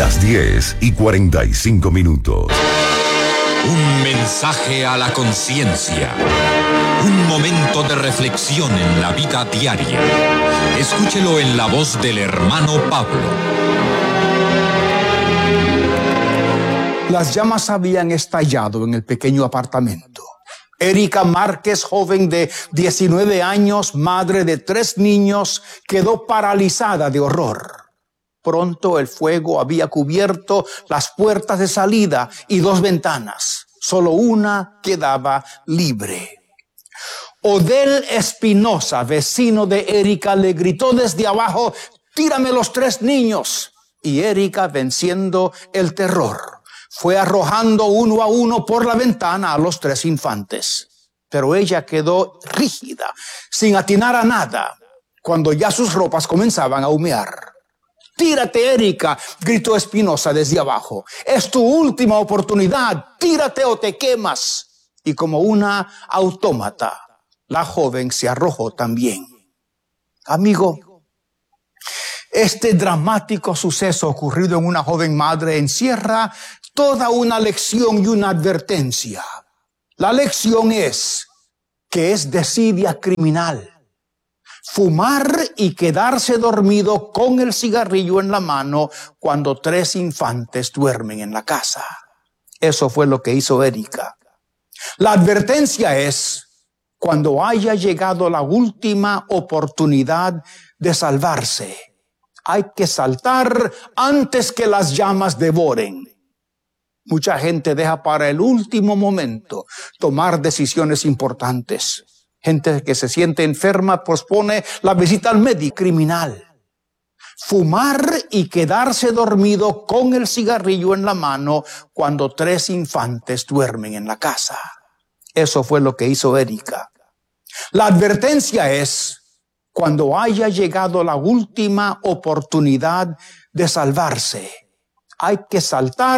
las 10:45. Un mensaje a la conciencia. Un momento de reflexión en la vida diaria. Escúchelo en la voz del hermano Pablo. Las llamas habían estallado en el pequeño apartamento. Erika Márquez, joven de 19 años, madre de 3 niños, quedó paralizada de horror. Pronto el fuego había cubierto las puertas de salida y 2 ventanas. Solo una quedaba libre. Odel Espinosa, vecino de Erika, le gritó desde abajo: «¡Tírame los 3 niños!». Y Erika, venciendo el terror, fue arrojando uno a uno por la ventana a los 3 infantes. Pero ella quedó rígida, sin atinar a nada, cuando ya sus ropas comenzaban a humear. «¡Tírate, Erika!», gritó Espinosa desde abajo. «Es tu última oportunidad. Tírate o te quemas». Y como una autómata, la joven se arrojó también. Amigo, este dramático suceso ocurrido en una joven madre encierra toda una lección y una advertencia. La lección es que es desidia criminal fumar y quedarse dormido con el cigarrillo en la mano cuando 3 infantes duermen en la casa. Eso fue lo que hizo Erika. La advertencia es: cuando haya llegado la última oportunidad de salvarse, hay que saltar antes que las llamas devoren. Mucha gente deja para el último momento tomar decisiones importantes. Gente que se siente enferma pospone la visita al médico. Criminal. Fumar y quedarse dormido con el cigarrillo en la mano cuando 3 infantes duermen en la casa. Eso fue lo que hizo Erika. La advertencia es: cuando haya llegado la última oportunidad de salvarse, hay que saltar